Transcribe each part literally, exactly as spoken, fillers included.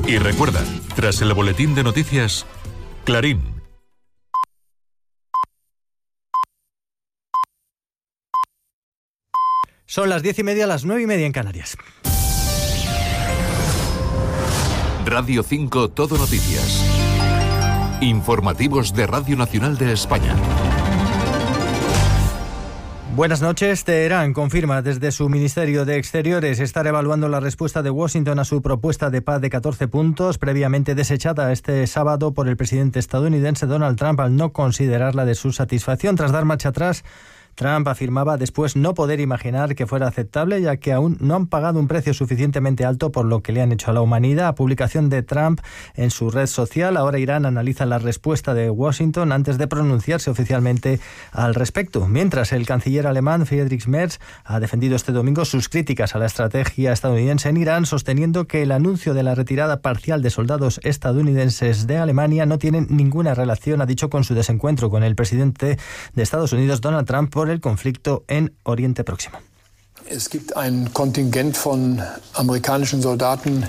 Y recuerda, tras el boletín de noticias, Clarín. Son las diez y media, las nueve y media en Canarias. Radio cinco Todo Noticias. Informativos de Radio Nacional de España. Buenas noches. Teherán confirma desde su Ministerio de Exteriores estar evaluando la respuesta de Washington a su propuesta de paz de catorce puntos, previamente desechada este sábado por el presidente estadounidense Donald Trump al no considerarla de su satisfacción. Tras dar marcha atrás, Trump afirmaba después no poder imaginar que fuera aceptable, ya que aún no han pagado un precio suficientemente alto por lo que le han hecho a la humanidad. A publicación de Trump en su red social, ahora Irán analiza la respuesta de Washington antes de pronunciarse oficialmente al respecto. Mientras, el canciller alemán Friedrich Merz ha defendido este domingo sus críticas a la estrategia estadounidense en Irán, sosteniendo que el anuncio de la retirada parcial de soldados estadounidenses de Alemania no tiene ninguna relación, ha dicho, con su desencuentro con el presidente de Estados Unidos, Donald Trump, por el conflicto en Oriente Próximo. Es gibt ein Kontingent von amerikanischen Soldaten.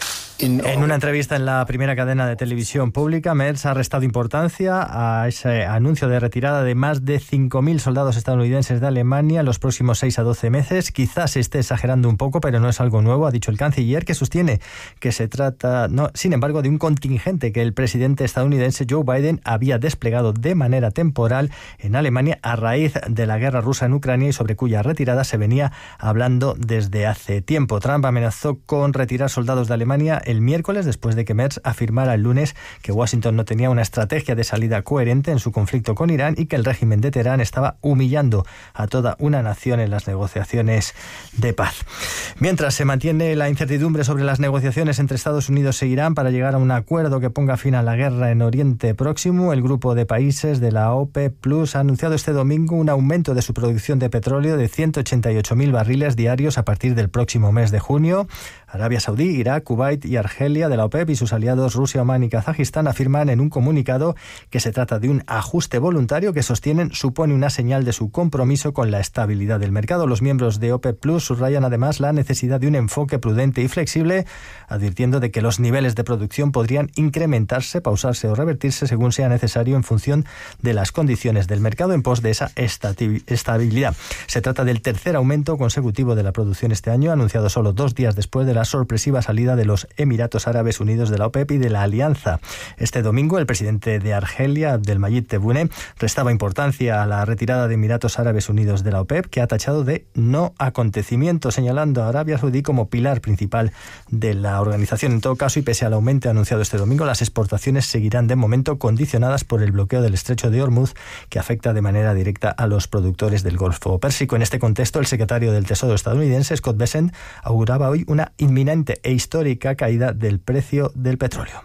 En una entrevista en la primera cadena de televisión pública, Merz ha restado importancia a ese anuncio de retirada de más de cinco mil soldados estadounidenses de Alemania en los próximos seis a doce meses. Quizás se esté exagerando un poco, pero no es algo nuevo, ha dicho el canciller, que sostiene que se trata, no, sin embargo, de un contingente que el presidente estadounidense Joe Biden había desplegado de manera temporal en Alemania a raíz de la guerra rusa en Ucrania y sobre cuya retirada se venía hablando desde hace tiempo. Trump amenazó con retirar soldados de Alemania el miércoles, después de que Merz afirmara el lunes que Washington no tenía una estrategia de salida coherente en su conflicto con Irán y que el régimen de Teherán estaba humillando a toda una nación en las negociaciones de paz. Mientras se mantiene la incertidumbre sobre las negociaciones entre Estados Unidos e Irán para llegar a un acuerdo que ponga fin a la guerra en Oriente Próximo, el grupo de países de la OPEP Plus ha anunciado este domingo un aumento de su producción de petróleo de ciento ochenta y ocho mil barriles diarios a partir del próximo mes de junio. Arabia Saudí, Irak, Kuwait y Argelia de la OPEP y sus aliados Rusia, Omán y Kazajistán afirman en un comunicado que se trata de un ajuste voluntario que sostienen supone una señal de su compromiso con la estabilidad del mercado. Los miembros de OPEP Plus subrayan además la necesidad de un enfoque prudente y flexible, advirtiendo de que los niveles de producción podrían incrementarse, pausarse o revertirse según sea necesario en función de las condiciones del mercado en pos de esa estabilidad. Se trata del tercer aumento consecutivo de la producción este año, anunciado solo dos días después de la sorpresiva salida de los Emiratos Árabes Unidos de la OPEP y de la Alianza. Este domingo, el presidente de Argelia, Abdelmajid Tebboune, restaba importancia a la retirada de Emiratos Árabes Unidos de la OPEP, que ha tachado de no acontecimiento, señalando a Arabia Saudí como pilar principal de la organización. En todo caso, y pese al aumento anunciado este domingo, las exportaciones seguirán de momento condicionadas por el bloqueo del estrecho de Hormuz, que afecta de manera directa a los productores del Golfo Pérsico. En este contexto, el secretario del Tesoro estadounidense, Scott Bessent, auguraba hoy una inminente e histórica caída del precio del petróleo.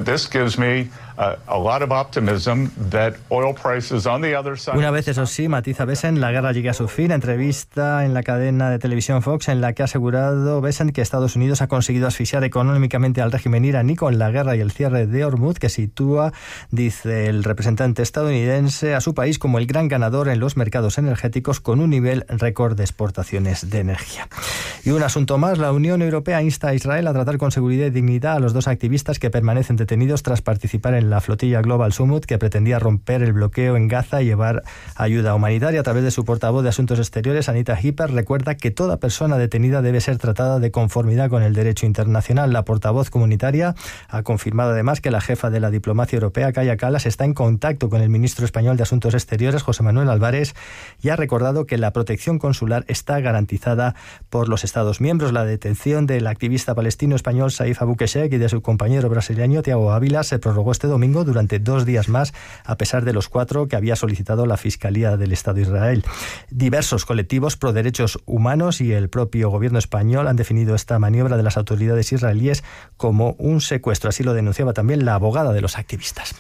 Una vez, eso sí, matiza Bessent, la guerra llegue a su fin. Entrevista en la cadena de televisión Fox en la que ha asegurado Bessent que Estados Unidos ha conseguido asfixiar económicamente al régimen iraní con la guerra y el cierre de Hormuz, que sitúa, dice el representante estadounidense, a su país como el gran ganador en los mercados energéticos con un nivel récord de exportaciones de energía. Y un asunto más, la Unión Europea insta a Israel a tratar con seguridad y dignidad a los dos activistas que permanecen detenidos tras participar en la flotilla Global Summit que pretendía romper el bloqueo en Gaza y llevar ayuda humanitaria. A través de su portavoz de Asuntos Exteriores, Anita Hipper, recuerda que toda persona detenida debe ser tratada de conformidad con el derecho internacional. La portavoz comunitaria ha confirmado además que la jefa de la diplomacia europea, Kaja Kallas, está en contacto con el ministro español de Asuntos Exteriores, José Manuel Álvarez, y ha recordado que la protección consular está garantizada por los Estados miembros. La detención del activista palestino español Saif Abou-Keshek y de su compañero brasileño Thiago Ávila se prorrogó este domingo durante dos días más, a pesar de los cuatro que había solicitado la Fiscalía del Estado de Israel. Diversos colectivos pro derechos humanos y el propio gobierno español han definido esta maniobra de las autoridades israelíes como un secuestro. Así lo denunciaba también la abogada de los activistas.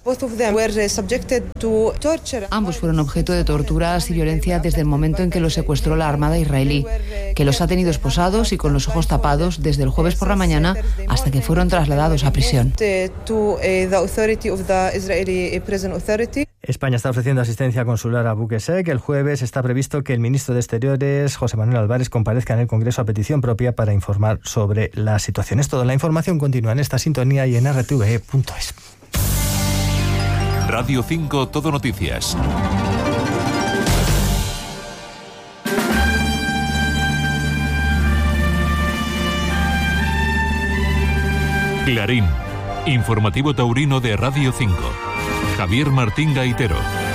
Ambos fueron objeto de torturas y violencia desde el momento en que los secuestró la Armada israelí, que los ha tenido esposados y con los ojos tapados desde el jueves por la mañana hasta que fueron trasladados a prisión. España está ofreciendo asistencia consular a buques S E C. El jueves está previsto que el ministro de Exteriores, José Manuel Álvarez, comparezca en el Congreso a petición propia para informar sobre la situación. Es todo. La información continúa en esta sintonía y en r t v e punto es. Radio cinco Todo Noticias. Clarín, informativo taurino de Radio cinco. Javier Martín Gaitero.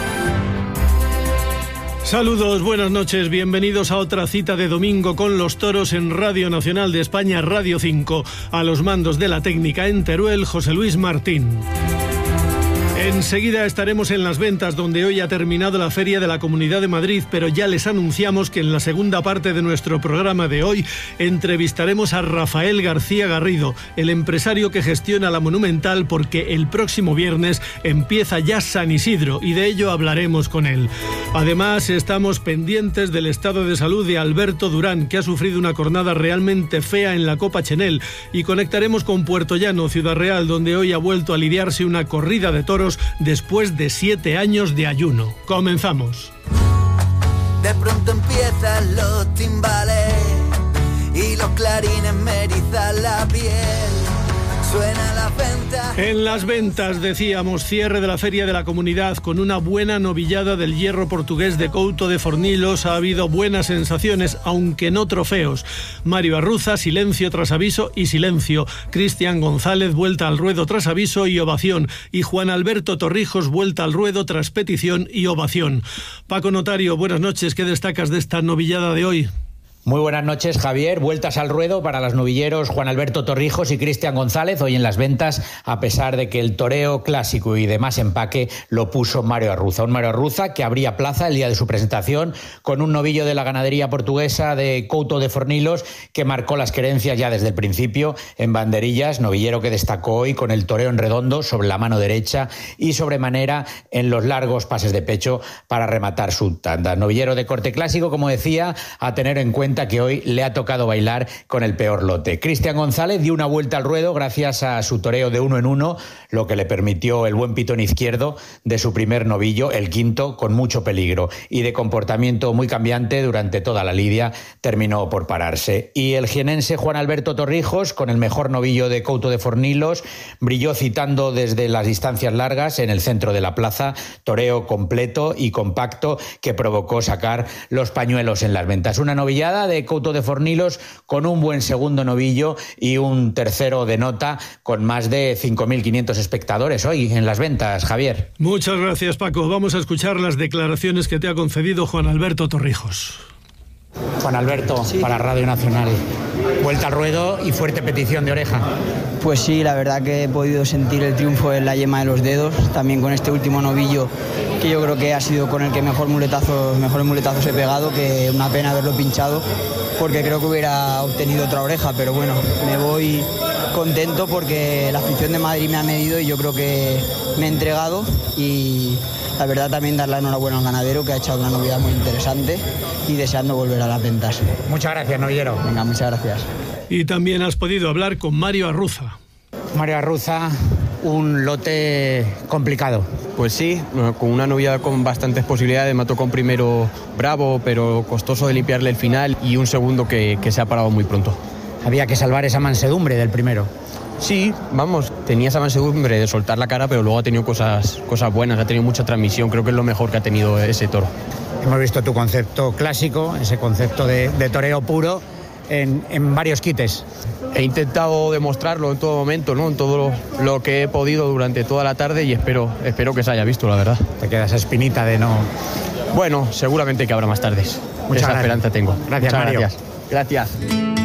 Saludos, buenas noches, bienvenidos a otra cita de domingo con los toros en Radio Nacional de España, Radio cinco. A los mandos de la técnica en Teruel, José Luis Martín. Enseguida estaremos en Las Ventas, donde hoy ha terminado la Feria de la Comunidad de Madrid, pero ya les anunciamos que en la segunda parte de nuestro programa de hoy entrevistaremos a Rafael García Garrido, el empresario que gestiona la Monumental, porque el próximo viernes empieza ya San Isidro y de ello hablaremos con él. Además, estamos pendientes del estado de salud de Alberto Durán, que ha sufrido una cornada realmente fea en la Copa Chenel, y conectaremos con Puerto Llano, Ciudad Real, donde hoy ha vuelto a lidiarse una corrida de toros después de siete años de ayuno. Comenzamos. De pronto empiezan los timbales y los clarines me erizan la piel. Suena la venta. En Las Ventas, decíamos, cierre de la Feria de la Comunidad con una buena novillada del hierro portugués de Couto de Fornilos. Ha habido buenas sensaciones, aunque no trofeos. Mario Arruza, silencio tras aviso y silencio. Cristian González, vuelta al ruedo tras aviso y ovación. Y Juan Alberto Torrijos, vuelta al ruedo tras petición y ovación. Paco Notario, buenas noches. ¿Qué destacas de esta novillada de hoy? Muy buenas noches, Javier. Vueltas al ruedo para los novilleros Juan Alberto Torrijos y Cristian González hoy en Las Ventas, a pesar de que el toreo clásico y de más empaque lo puso Mario Arruza. Un Mario Arruza que abría plaza el día de su presentación con un novillo de la ganadería portuguesa de Couto de Fornilos que marcó las querencias ya desde el principio en banderillas, novillero que destacó hoy con el toreo en redondo sobre la mano derecha y sobremanera en los largos pases de pecho para rematar su tanda. Novillero de corte clásico, como decía, a tener en cuenta que hoy le ha tocado bailar con el peor lote. Cristian González dio una vuelta al ruedo gracias a su toreo de uno en uno, lo que le permitió el buen pitón izquierdo de su primer novillo, el quinto, con mucho peligro y de comportamiento muy cambiante durante toda la lidia, terminó por pararse. Y el jienense Juan Alberto Torrijos, con el mejor novillo de Couto de Fornilos, brilló citando desde las distancias largas en el centro de la plaza, toreo completo y compacto que provocó sacar los pañuelos en Las Ventas. Una novillada de Couto de Fornilos con un buen segundo novillo y un tercero de nota con más de cinco mil quinientos espectadores hoy en Las Ventas, Javier. Muchas gracias, Paco. Vamos a escuchar las declaraciones que te ha concedido Juan Alberto Torrijos. Juan Alberto, sí. Para Radio Nacional, vuelta al ruedo y fuerte petición de oreja. Pues sí, la verdad que he podido sentir el triunfo en la yema de los dedos, también con este último novillo, que yo creo que ha sido con el que mejor muletazos, mejores muletazos he pegado, que una pena haberlo pinchado, porque creo que hubiera obtenido otra oreja, pero bueno, me voy contento porque la afición de Madrid me ha medido y yo creo que me he entregado, y la verdad también dar la enhorabuena al ganadero, que ha echado una novillada muy interesante, y deseando volver a Las Ventas. Muchas gracias, novillero. Venga, muchas gracias. Y también has podido hablar con Mario Arruza. Mario Arruza, un lote complicado. Pues sí, con una novillada con bastantes posibilidades. Me tocó un primero bravo, pero costoso de limpiarle el final, y un segundo que, que se ha parado muy pronto. Había que salvar esa mansedumbre del primero. Sí, vamos, tenía esa mansedumbre de soltar la cara, pero luego ha tenido cosas, cosas buenas, ha tenido mucha transmisión, creo que es lo mejor que ha tenido ese toro. Hemos visto tu concepto clásico, ese concepto de, de toreo puro, en, en varios quites. He intentado demostrarlo en todo momento, ¿no? En todo lo, lo que he podido durante toda la tarde, y espero, espero que se haya visto, la verdad. Te queda esa espinita de no... Bueno, seguramente que habrá más tardes. Muchas esa gracias. Esperanza tengo. Gracias, Muchas Mario. Gracias. Gracias.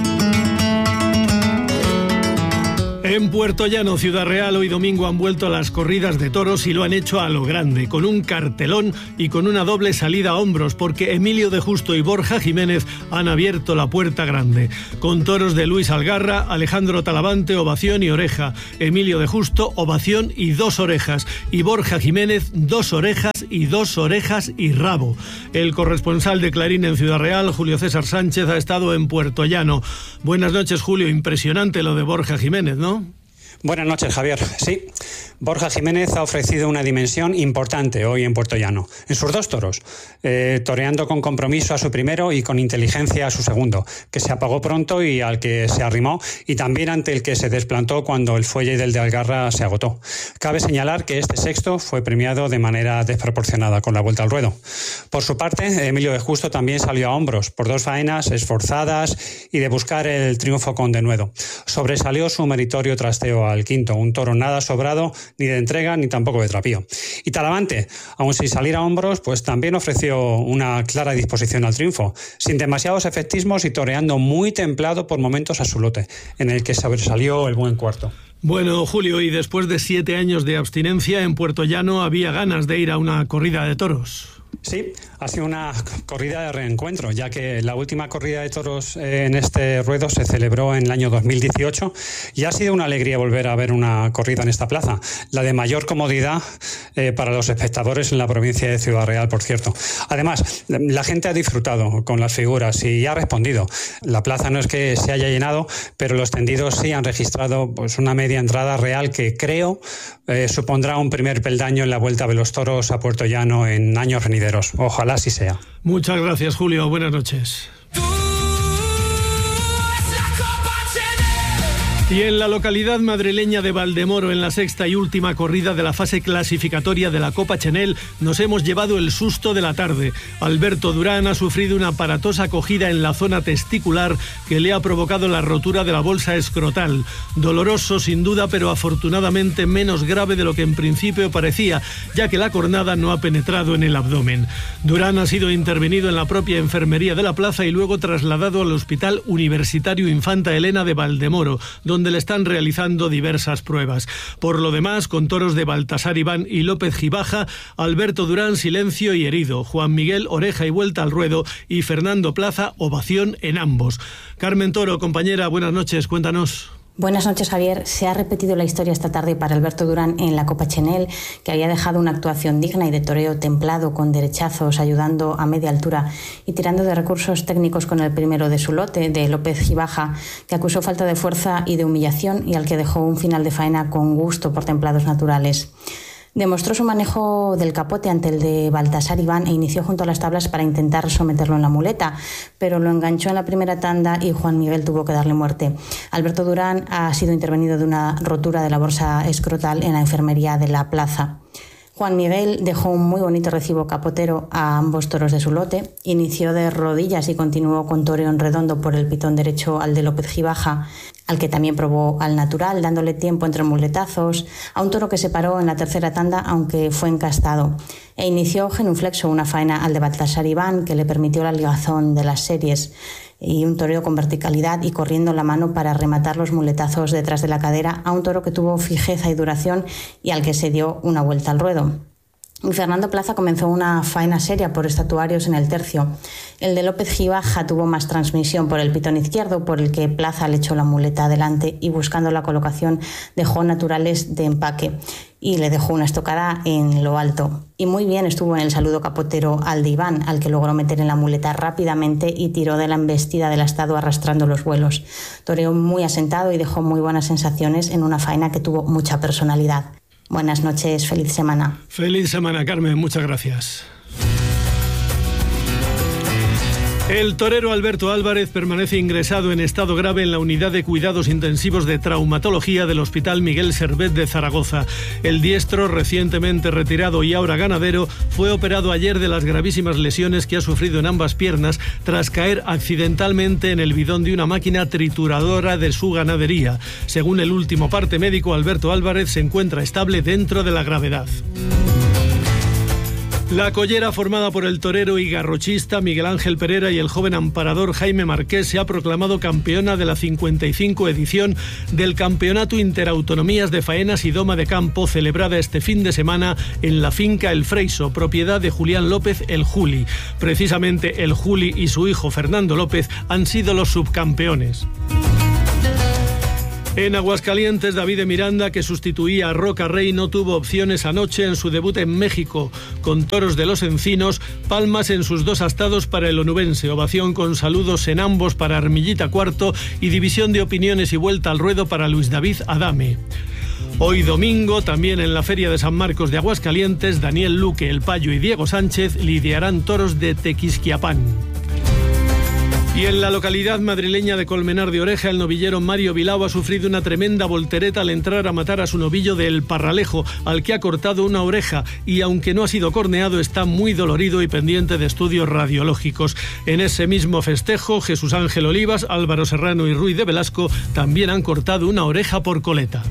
En Puerto Llano, Ciudad Real, hoy domingo han vuelto a las corridas de toros y lo han hecho a lo grande, con un cartelón y con una doble salida a hombros, porque Emilio de Justo y Borja Jiménez han abierto la puerta grande. Con toros de Luis Algarra, Alejandro Talavante, ovación y oreja. Emilio de Justo, ovación y dos orejas. Y Borja Jiménez, dos orejas y dos orejas y rabo. El corresponsal de Clarín en Ciudad Real, Julio César Sánchez, ha estado en Puerto Llano. Buenas noches, Julio. Impresionante lo de Borja Jiménez, ¿no? Buenas noches, Javier. Sí, Borja Jiménez ha ofrecido una dimensión importante hoy en Puerto Llano, en sus dos toros, eh, toreando con compromiso a su primero y con inteligencia a su segundo, que se apagó pronto y al que se arrimó, y también ante el que se desplantó cuando el fuelle del de Algarra se agotó. Cabe señalar que este sexto fue premiado de manera desproporcionada con la vuelta al ruedo. Por su parte, Emilio de Justo también salió a hombros por dos faenas esforzadas y de buscar el triunfo con denuedo. Sobresalió su meritorio trasteo al quinto, un toro nada sobrado, ni de entrega ni tampoco de trapío. Y Talavante, aun sin salir a hombros, pues también ofreció una clara disposición al triunfo, sin demasiados efectismos y toreando muy templado por momentos a su lote, en el que sobresalió el buen cuarto. Bueno, Julio, y después de siete años de abstinencia en Puerto Llano, había ganas de ir a una corrida de toros. Sí, ha sido una corrida de reencuentro, ya que la última corrida de toros en este ruedo se celebró en el año dos mil dieciocho y ha sido una alegría volver a ver una corrida en esta plaza, la de mayor comodidad eh, para los espectadores en la provincia de Ciudad Real, por cierto. Además, la gente ha disfrutado con las figuras y ha respondido. La plaza no es que se haya llenado, pero los tendidos sí han registrado pues, una media entrada real que creo eh, supondrá un primer peldaño en la vuelta de los toros a Puerto Llano en años venideros. Ojalá así sea. Muchas gracias, Julio. Buenas noches. Y en la localidad madrileña de Valdemoro, en la sexta y última corrida de la fase clasificatoria de la Copa Chenel, nos hemos llevado el susto de la tarde. Alberto Durán ha sufrido una aparatosa cogida en la zona testicular que le ha provocado la rotura de la bolsa escrotal. Doloroso sin duda, pero afortunadamente menos grave de lo que en principio parecía, ya que la cornada no ha penetrado en el abdomen. Durán ha sido intervenido en la propia enfermería de la plaza y luego trasladado al Hospital Universitario Infanta Elena de Valdemoro, donde donde le están realizando diversas pruebas. Por lo demás, con toros de Baltasar Iván y López Gibaja, Alberto Durán silencio y herido, Juan Miguel oreja y vuelta al ruedo y Fernando Plaza ovación en ambos. Carmen Toro, compañera, buenas noches, cuéntanos. Buenas noches, Javier. Se ha repetido la historia esta tarde para Alberto Durán en la Copa Chenel, que había dejado una actuación digna y de toreo templado, con derechazos, ayudando a media altura y tirando de recursos técnicos con el primero de su lote, de López Gibaja, que acusó falta de fuerza y de humillación y al que dejó un final de faena con gusto por templados naturales. Demostró su manejo del capote ante el de Baltasar Iván e inició junto a las tablas para intentar someterlo en la muleta, pero lo enganchó en la primera tanda y Juan Miguel tuvo que darle muerte. Alberto Durán ha sido intervenido de una rotura de la bolsa escrotal en la enfermería de la plaza. Juan Miguel dejó un muy bonito recibo capotero a ambos toros de su lote, inició de rodillas y continuó con toreo en redondo por el pitón derecho al de López Gibaja, al que también probó al natural, dándole tiempo entre muletazos, a un toro que se paró en la tercera tanda aunque fue encastado, e inició genuflexo una faena al de Baltasar Iván que le permitió la ligazón de las series, y un toreo con verticalidad y corriendo la mano para rematar los muletazos detrás de la cadera a un toro que tuvo fijeza y duración y al que se dio una vuelta al ruedo. Y Fernando Plaza comenzó una faena seria por estatuarios en el tercio. El de López Gibaja tuvo más transmisión por el pitón izquierdo, por el que Plaza le echó la muleta adelante y buscando la colocación dejó naturales de empaque y le dejó una estocada en lo alto. Y muy bien estuvo en el saludo capotero al de Iván, al que logró meter en la muleta rápidamente y tiró de la embestida del astado arrastrando los vuelos. Toreó muy asentado y dejó muy buenas sensaciones en una faena que tuvo mucha personalidad. Buenas noches, feliz semana. Feliz semana, Carmen, muchas gracias. El torero Alberto Álvarez permanece ingresado en estado grave en la unidad de cuidados intensivos de traumatología del Hospital Miguel Servet de Zaragoza. El diestro, recientemente retirado y ahora ganadero, fue operado ayer de las gravísimas lesiones que ha sufrido en ambas piernas tras caer accidentalmente en el bidón de una máquina trituradora de su ganadería. Según el último parte médico, Alberto Álvarez se encuentra estable dentro de la gravedad. La collera formada por el torero y garrochista Miguel Ángel Pereira y el joven amparador Jaime Marqués se ha proclamado campeona de la cincuenta y cinco edición del Campeonato Interautonomías de Faenas y Doma de Campo, celebrada este fin de semana en la finca El Freiso, propiedad de Julián López el Juli. Precisamente el Juli y su hijo Fernando López han sido los subcampeones. En Aguascalientes, David de Miranda, que sustituía a Roca Rey, no tuvo opciones anoche en su debut en México. Con Toros de los Encinos, palmas en sus dos astados para el onubense, ovación con saludos en ambos para Armillita Cuarto y división de opiniones y vuelta al ruedo para Luis David Adame. Hoy domingo, también en la Feria de San Marcos de Aguascalientes, Daniel Luque, El Payo y Diego Sánchez lidiarán toros de Tequisquiapán. Y en la localidad madrileña de Colmenar de Oreja, el novillero Mario Bilao ha sufrido una tremenda voltereta al entrar a matar a su novillo del Parralejo, al que ha cortado una oreja, y aunque no ha sido corneado, está muy dolorido y pendiente de estudios radiológicos. En ese mismo festejo, Jesús Ángel Olivas, Álvaro Serrano y Ruiz de Velasco también han cortado una oreja por coleta.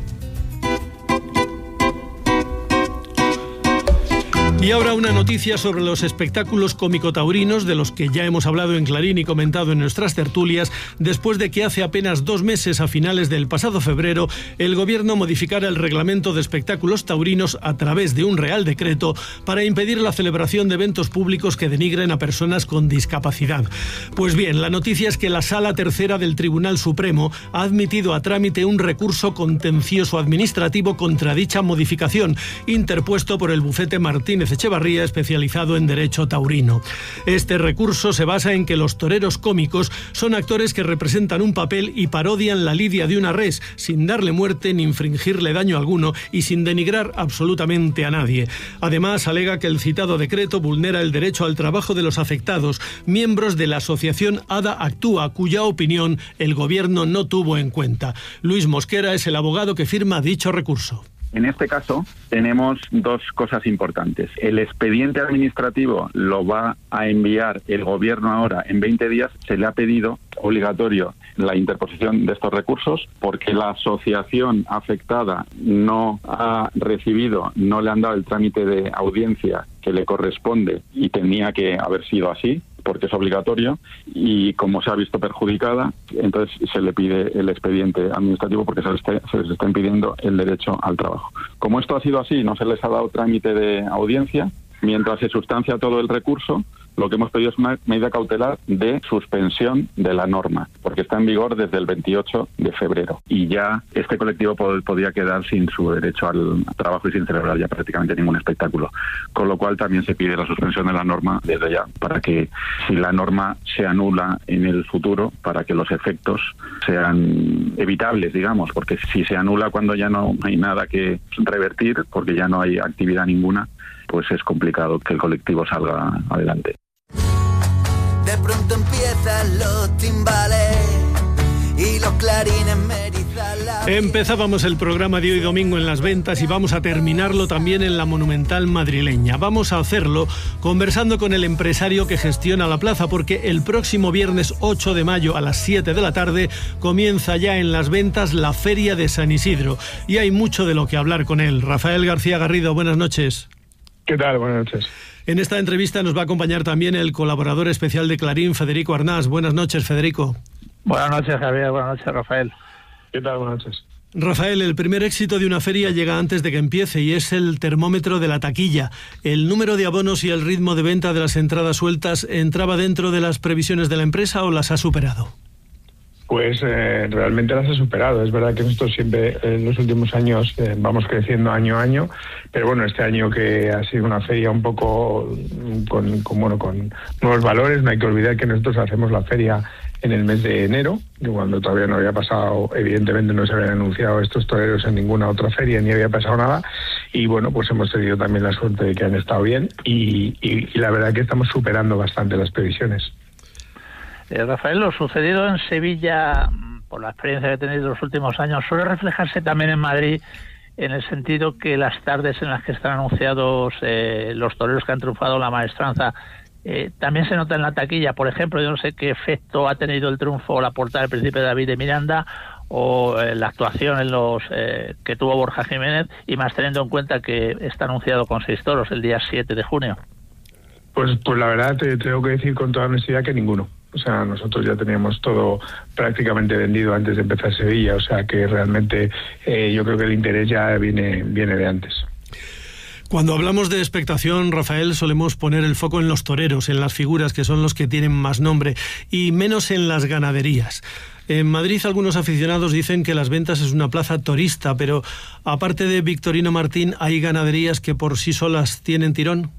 Y ahora una noticia sobre los espectáculos cómico-taurinos, de los que ya hemos hablado en Clarín y comentado en nuestras tertulias, después de que hace apenas dos meses, a finales del pasado febrero, el Gobierno modificara el reglamento de espectáculos taurinos a través de un Real Decreto para impedir la celebración de eventos públicos que denigren a personas con discapacidad. Pues bien, la noticia es que la Sala Tercera del Tribunal Supremo ha admitido a trámite un recurso contencioso administrativo contra dicha modificación, interpuesto por el bufete Martínez Echevarría, especializado en derecho taurino. Este recurso se basa en que los toreros cómicos son actores que representan un papel y parodian la lidia de una res, sin darle muerte ni infringirle daño alguno y sin denigrar absolutamente a nadie. Además, alega que el citado decreto vulnera el derecho al trabajo de los afectados, miembros de la asociación ADA Actúa, cuya opinión el Gobierno no tuvo en cuenta. Luis Mosquera es el abogado que firma dicho recurso. En este caso tenemos dos cosas importantes. El expediente administrativo lo va a enviar el Gobierno ahora en veinte días. Se le ha pedido obligatorio la interposición de estos recursos porque la asociación afectada no ha recibido, no le han dado el trámite de audiencia que le corresponde y tenía que haber sido así, porque es obligatorio, y como se ha visto perjudicada, entonces se le pide el expediente administrativo porque se les, está, se les está impidiendo el derecho al trabajo. Como esto ha sido así, no se les ha dado trámite de audiencia, mientras se sustancia todo el recurso, lo que hemos pedido es una medida cautelar de suspensión de la norma, porque está en vigor desde el veintiocho de febrero. Y ya este colectivo pod- podía quedar sin su derecho al trabajo y sin celebrar ya prácticamente ningún espectáculo. Con lo cual también se pide la suspensión de la norma desde ya, para que si la norma se anula en el futuro, para que los efectos sean evitables, digamos, porque si se anula cuando ya no hay nada que revertir, porque ya no hay actividad ninguna, pues es complicado que el colectivo salga adelante. De pronto empiezan los timbales y los clarines me erizan la piel. Empezábamos el programa de hoy domingo en Las Ventas y vamos a terminarlo también en la Monumental madrileña. Vamos a hacerlo conversando con el empresario que gestiona la plaza, porque el próximo viernes ocho de mayo a las siete de la tarde comienza ya en Las Ventas la Feria de San Isidro y hay mucho de lo que hablar con él. Rafael García Garrido, buenas noches. ¿Qué tal? Buenas noches. En esta entrevista nos va a acompañar también el colaborador especial de Clarín, Federico Arnás. Buenas noches, Federico. Buenas noches, Javier. Buenas noches, Rafael. ¿Qué tal? Buenas noches. Rafael, el primer éxito de una feria llega antes de que empiece y es el termómetro de la taquilla. ¿El número de abonos y el ritmo de venta de las entradas sueltas entraba dentro de las previsiones de la empresa o las ha superado? Pues eh, realmente las ha superado. Es verdad que nosotros siempre en los últimos años eh, vamos creciendo año a año, pero bueno, este año que ha sido una feria un poco con, con, bueno, con nuevos valores, no hay que olvidar que nosotros hacemos la feria en el mes de enero, cuando todavía no había pasado, evidentemente no se habían anunciado estos toreros en ninguna otra feria, ni había pasado nada, y bueno, pues hemos tenido también la suerte de que han estado bien, y, y, y la verdad que estamos superando bastante las previsiones. Eh, Rafael, lo sucedido en Sevilla, por la experiencia que he tenido en los últimos años, suele reflejarse también en Madrid, en el sentido que las tardes en las que están anunciados eh, los toreros que han triunfado la maestranza, eh, también se nota en la taquilla. Por ejemplo, yo no sé qué efecto ha tenido el triunfo o la portada del Príncipe David de Miranda o eh, la actuación en los eh, que tuvo Borja Jiménez, y más teniendo en cuenta que está anunciado con seis toros el día siete de junio. Pues, pues la verdad te tengo que decir con toda honestidad que ninguno. O sea, nosotros ya teníamos todo prácticamente vendido antes de empezar Sevilla, o sea que realmente eh, yo creo que el interés ya viene, viene de antes. Cuando hablamos de expectación, Rafael, solemos poner el foco en los toreros, en las figuras que son los que tienen más nombre, y menos en las ganaderías. En Madrid algunos aficionados dicen que Las Ventas es una plaza torista, pero aparte de Victorino Martín, ¿hay ganaderías que por sí solas tienen tirón?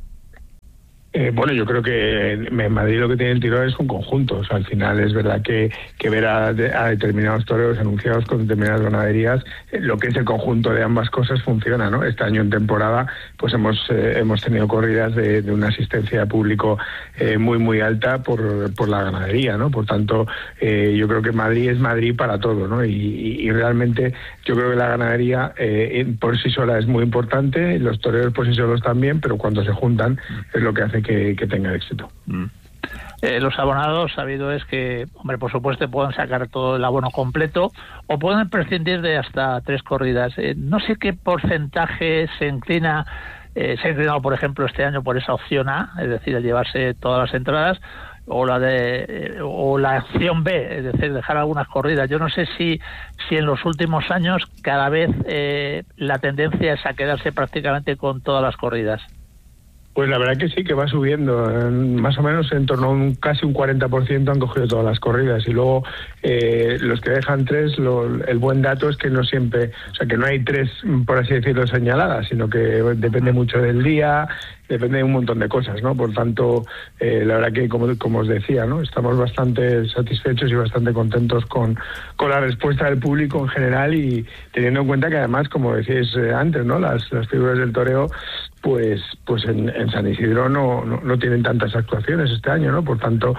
Eh, bueno, yo creo que en Madrid lo que tiene el tirón es un conjunto. O sea, al final es verdad que, que ver a, a determinados toreros anunciados con determinadas ganaderías, eh, lo que es el conjunto de ambas cosas funciona, ¿no? Este año en temporada pues hemos eh, hemos tenido corridas de, de una asistencia de público eh, muy muy alta por, por la ganadería, ¿no? Por tanto, eh, yo creo que Madrid es Madrid para todo, ¿no? Y, y, y realmente yo creo que la ganadería eh, por sí sola es muy importante, los toreros por sí solos también, pero cuando se juntan es lo que hace Que, que tenga éxito. Mm. Eh, los abonados, sabido es que, hombre, por supuesto pueden sacar todo el abono completo o pueden prescindir de hasta tres corridas. Eh, no sé qué porcentaje se inclina, eh, se ha inclinado, por ejemplo, este año por esa opción A, es decir, el llevarse todas las entradas, o la de eh, o la opción B, es decir, dejar algunas corridas. Yo no sé si si en los últimos años cada vez eh, la tendencia es a quedarse prácticamente con todas las corridas. Pues la verdad que sí, que va subiendo. Más o menos en torno a un, casi un cuarenta por ciento han cogido todas las corridas. Y luego eh, los que dejan tres, lo, el buen dato es que no siempre, o sea, que no hay tres, por así decirlo, señaladas, sino que depende mucho del día, depende de un montón de cosas, ¿no? Por tanto, eh, la verdad que, como, como os decía, ¿no? Estamos bastante satisfechos y bastante contentos con, con la respuesta del público en general, y teniendo en cuenta que además, como decíais antes, ¿no? Las, las figuras del toreo, pues pues en, en San Isidro no, no, no tienen tantas actuaciones este año, ¿no? Por tanto,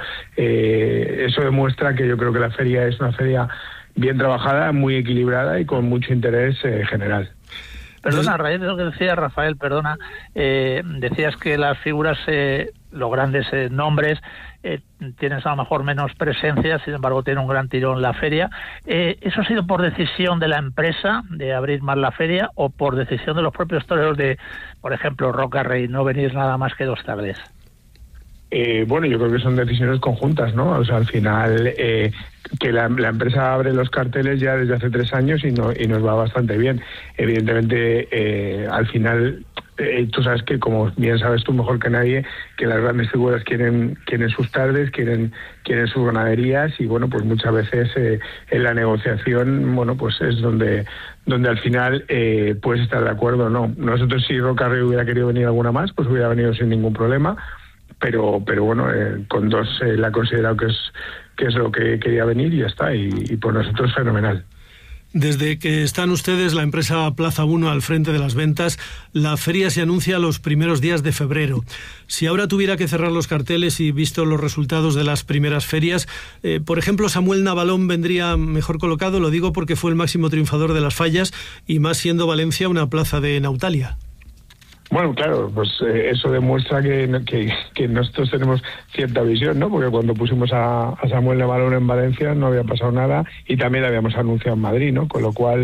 eh, eso demuestra que yo creo que la feria es una feria bien trabajada, muy equilibrada y con mucho interés eh, general. Perdona, a raíz de lo que decía Rafael, perdona, eh, decías que las figuras, eh, los grandes eh, nombres, eh, tienes a lo mejor menos presencia, sin embargo tiene un gran tirón la feria. Eh, ¿Eso ha sido por decisión de la empresa de abrir más la feria o por decisión de los propios toreros de, por ejemplo, Roca Rey, no venir nada más que dos tardes? Eh, bueno, yo creo que son decisiones conjuntas, ¿no? O sea, al final eh, que la, la empresa abre los carteles ya desde hace tres años y, no, y nos va bastante bien. Evidentemente, eh, al final, eh, tú sabes que, como bien sabes tú mejor que nadie, que las grandes figuras quieren quieren sus tardes, quieren quieren sus ganaderías, y bueno, pues muchas veces eh, en la negociación, bueno, pues es donde donde al final eh, puedes estar de acuerdo o no. Nosotros, si Roca Rey hubiera querido venir alguna más, pues hubiera venido sin ningún problema. Pero pero bueno, eh, con dos eh, la ha considerado que es que es lo que quería venir y ya está, y, y por nosotros fenomenal. Desde que están ustedes, la empresa Plaza uno, al frente de Las Ventas, la feria se anuncia los primeros días de febrero. Si ahora tuviera que cerrar los carteles y visto los resultados de las primeras ferias, eh, por ejemplo, Samuel Navalón vendría mejor colocado, lo digo porque fue el máximo triunfador de las fallas, y más siendo Valencia una plaza de Nautalia. Bueno, claro, pues eh, eso demuestra que, que, que nosotros tenemos cierta visión, ¿no? Porque cuando pusimos a, a Samuel Navalón en Valencia no había pasado nada, y también lo habíamos anunciado en Madrid, ¿no? Con lo cual,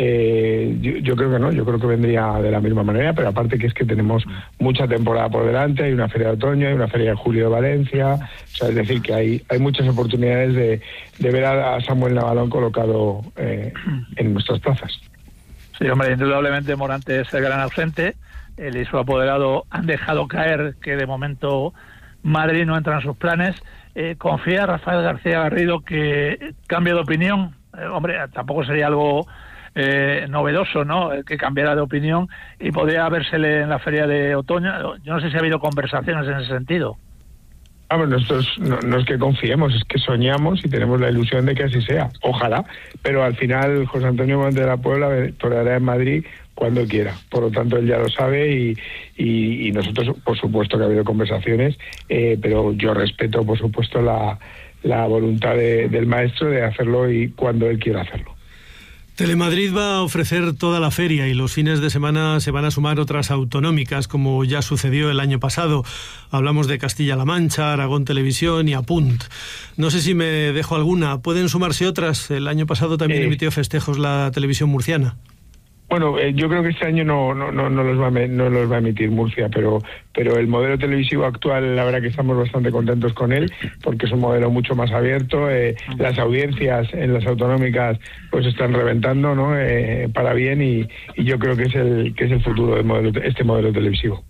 eh, yo, yo creo que no, yo creo que vendría de la misma manera, pero aparte que es que tenemos mucha temporada por delante, hay una feria de otoño, hay una feria de julio de Valencia, o sea, es decir, que hay, hay muchas oportunidades de, de ver a, a Samuel Navalón colocado eh, en nuestras plazas. Sí, hombre, indudablemente Morante es el gran ausente. Él y su apoderado han dejado caer que de momento Madrid no entra en sus planes. Eh, ¿Confía Rafael García Garrido que cambie de opinión? Eh, hombre, tampoco sería algo eh, novedoso, ¿no? Eh, que cambiara de opinión, y podría vérsele en la feria de otoño. Yo no sé si ha habido conversaciones en ese sentido. Ah, bueno, nosotros no, no es que confiemos, es que soñamos y tenemos la ilusión de que así sea. Ojalá, pero al final José Antonio Morante de la Puebla toreará en Madrid cuando quiera. Por lo tanto, él ya lo sabe, y, y, y nosotros, por supuesto, que ha habido conversaciones, eh, pero yo respeto, por supuesto, la, la voluntad de, del maestro de hacerlo y cuando él quiera hacerlo. Telemadrid va a ofrecer toda la feria, y los fines de semana se van a sumar otras autonómicas, como ya sucedió el año pasado. Hablamos de Castilla-La Mancha, Aragón Televisión y Apunt. No sé si me dejo alguna. ¿Pueden sumarse otras? El año pasado también eh... emitió festejos la televisión murciana. Bueno, eh, yo creo que este año no no no, no los va a, no los va a emitir Murcia, pero pero el modelo televisivo actual, la verdad que estamos bastante contentos con él, porque es un modelo mucho más abierto. Eh, las audiencias en las autonómicas pues están reventando, ¿no? Eh, para bien y, y yo creo que es el que es el futuro del modelo, este modelo televisivo.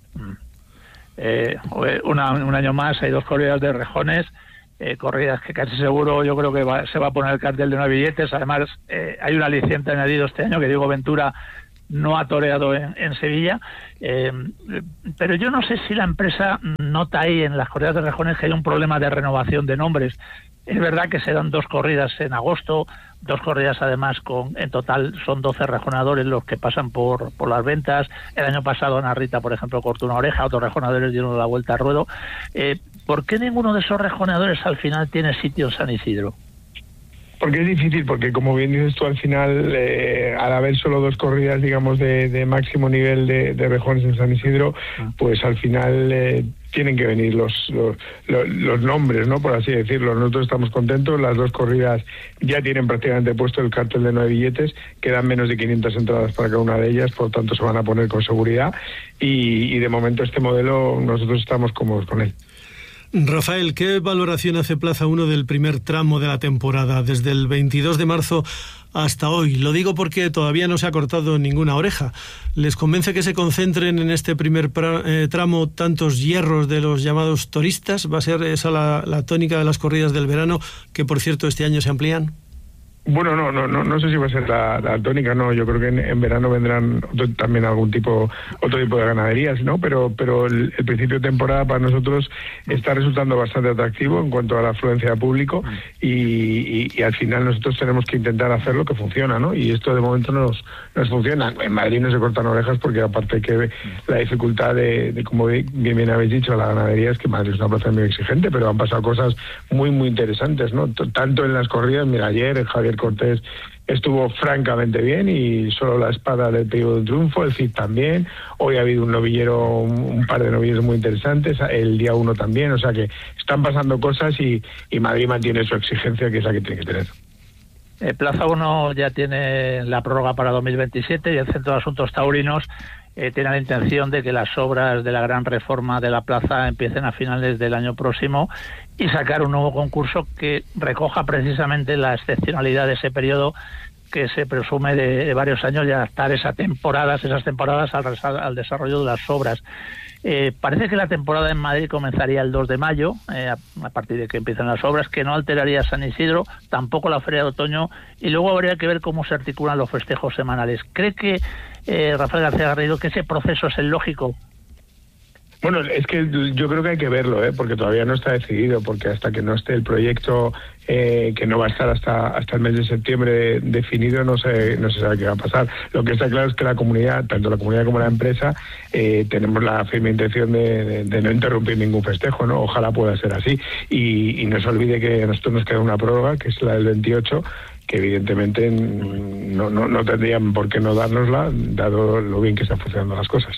Eh, una, un año más hay dos corridas de rejones. Eh, corridas que casi seguro yo creo que va, se va a poner el cartel de nueve billetes. Además eh, hay un aliciente añadido este año, que Diego Ventura no ha toreado en, en Sevilla, eh, pero yo no sé si la empresa nota ahí en las corridas de rejones que hay un problema de renovación de nombres. Es verdad que se dan dos corridas en agosto, dos corridas además con, en total son doce rejonadores los que pasan por, por las ventas. El año pasado Ana Rita, por ejemplo, cortó una oreja, otros rejonadores dieron la vuelta al ruedo. Eh, ¿Por qué ninguno de esos rejonadores al final tiene sitio en San Isidro? Porque es difícil, porque como bien dices tú, al final, eh, al haber solo dos corridas, digamos, de, de máximo nivel de, de rejones en San Isidro, pues al final eh, tienen que venir los, los, los, los nombres, ¿no? Por así decirlo. Nosotros estamos contentos, las dos corridas ya tienen prácticamente puesto el cartel de nueve billetes, quedan menos de quinientas entradas para cada una de ellas, por tanto se van a poner con seguridad y, y de momento este modelo nosotros estamos cómodos con él. Rafael, ¿qué valoración hace Plaza uno del primer tramo de la temporada, desde el veintidós de marzo hasta hoy? Lo digo porque todavía no se ha cortado ninguna oreja. ¿Les convence que se concentren en este primer pra, eh, tramo tantos hierros de los llamados turistas? ¿Va a ser esa la, la tónica de las corridas del verano, que por cierto este año se amplían? Bueno, no, no, no, no sé si va a ser la, la tónica, no. Yo creo que en, en verano vendrán otro, también algún tipo, otro tipo de ganaderías, ¿no? Pero, pero el, el principio de temporada para nosotros está resultando bastante atractivo en cuanto a la afluencia de público y, y, y al final nosotros tenemos que intentar hacer lo que funciona, ¿no? Y esto de momento nos, nos funciona. En Madrid no se cortan orejas porque aparte que la dificultad de, de como bien, bien habéis dicho, la ganadería es que Madrid es una plaza muy exigente, pero han pasado cosas muy, muy interesantes, ¿no? Tanto en las corridas, mira, ayer Javier Cortés estuvo francamente bien y solo la espada le pegó de triunfo, el Cid también, hoy ha habido un novillero, un, un par de novilleros muy interesantes, el día uno también, o sea que están pasando cosas y, y Madrid mantiene su exigencia, que es la que tiene que tener. Eh, Plaza uno ya tiene la prórroga para dos mil veintisiete y el Centro de Asuntos Taurinos eh, tiene la intención de que las obras de la gran reforma de la plaza empiecen a finales del año próximo y sacar un nuevo concurso que recoja precisamente la excepcionalidad de ese periodo que se presume de, de varios años y adaptar esas temporadas, esas temporadas al, al desarrollo de las obras. Eh, parece que la temporada en Madrid comenzaría el dos de mayo, eh, a, a partir de que empiezan las obras, que no alteraría San Isidro, tampoco la Feria de Otoño, y luego habría que ver cómo se articulan los festejos semanales. ¿Cree que, eh, Rafael García Garrido, que ese proceso es el lógico? Bueno, es que yo creo que hay que verlo, ¿eh? Porque todavía no está decidido, porque hasta que no esté el proyecto, eh, que no va a estar hasta hasta el mes de septiembre definido, no se, no se sabe qué va a pasar. Lo que está claro es que la comunidad, tanto la comunidad como la empresa, eh, tenemos la firme intención de, de, de no interrumpir ningún festejo, ¿no? Ojalá pueda ser así. Y, y no se olvide que a nosotros nos queda una prórroga, que es la del veintiocho, que evidentemente no, no, no tendrían por qué no dárnosla, dado lo bien que están funcionando las cosas.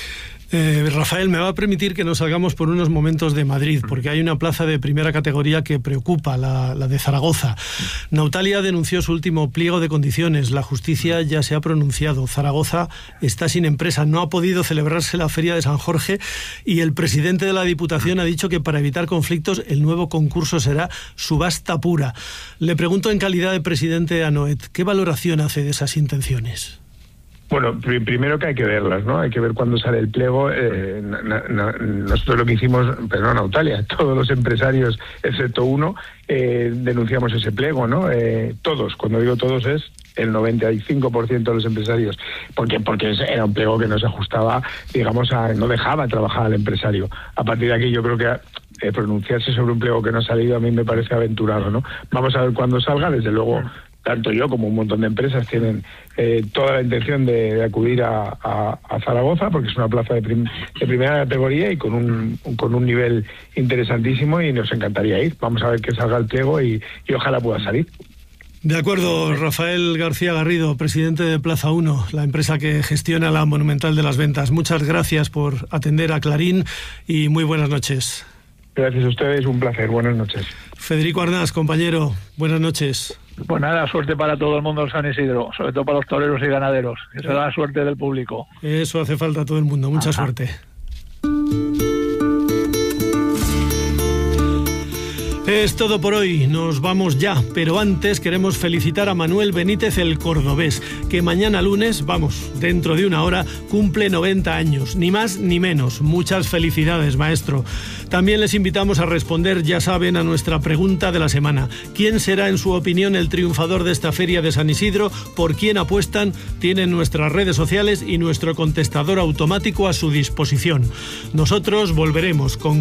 Eh, Rafael, me va a permitir que nos salgamos por unos momentos de Madrid, porque hay una plaza de primera categoría que preocupa, la, la de Zaragoza. Nautalia denunció su último pliego de condiciones, la justicia ya se ha pronunciado. Zaragoza está sin empresa, no ha podido celebrarse la Feria de San Jorge y el presidente de la Diputación ha dicho que para evitar conflictos el nuevo concurso será subasta pura. Le pregunto en calidad de presidente a Noet, ¿qué valoración hace de esas intenciones? Bueno, pr primero que hay que verlas, ¿no? Hay que ver cuándo sale el pliego. Eh, na, na, nosotros lo que hicimos, perdón, Nautalia, todos los empresarios, excepto uno, eh, denunciamos ese pliego, ¿no? Eh, todos, cuando digo todos es el noventa y cinco por ciento de los empresarios, porque porque era un pliego que no se ajustaba, digamos, a, no dejaba trabajar al empresario. A partir de aquí yo creo que eh, pronunciarse sobre un pliego que no ha salido a mí me parece aventurado, ¿no? Vamos a ver cuándo salga, desde luego. Tanto yo como un montón de empresas tienen eh, toda la intención de, de acudir a, a, a Zaragoza, porque es una plaza de, prim de primera categoría y con un, con un nivel interesantísimo, y nos encantaría ir. Vamos a ver que salga el pliego y, y ojalá pueda salir. De acuerdo, Rafael García Garrido, presidente de Plaza uno, la empresa que gestiona la Monumental de las Ventas. Muchas gracias por atender a Clarín y muy buenas noches. Gracias a ustedes, un placer. Buenas noches. Federico Arnaz, compañero, buenas noches. Pues nada, suerte para todo el mundo en San Isidro, sobre todo para los toreros y ganaderos, que será la suerte del público. Eso hace falta a todo el mundo, mucha Ajá. suerte. Es todo por hoy, nos vamos ya, pero antes queremos felicitar a Manuel Benítez el cordobés, que mañana lunes, vamos, dentro de una hora, cumple noventa años, ni más ni menos. Muchas felicidades, maestro. También les invitamos a responder, ya saben, a nuestra pregunta de la semana. ¿Quién será, en su opinión, el triunfador de esta feria de San Isidro? ¿Por quién apuestan? Tienen nuestras redes sociales y nuestro contestador automático a su disposición. Nosotros volveremos con